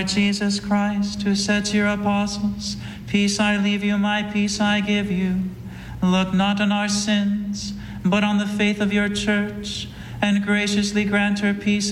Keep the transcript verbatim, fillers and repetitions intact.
Lord Jesus Christ, who said to your apostles, "Peace I leave you, my peace I give you," look not on our sins, but on the faith of your church, and graciously grant her peace